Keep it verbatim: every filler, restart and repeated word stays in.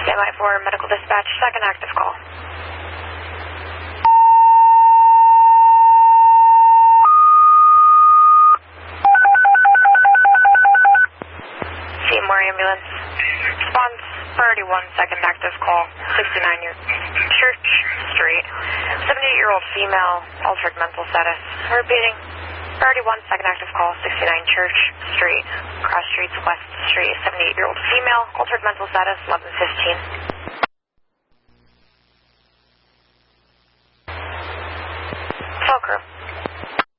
Stand by for medical dispatch, second active call. Seymour ambulance. Response priority one, second active call. sixty-nine year Church Street. seventy-eight-year-old female, altered mental status. Repeating. Priority one, second active call. sixty-nine Church Street. Cross Streets, West Street. seventy-eight-year-old female, altered mental status. eleven fifteen.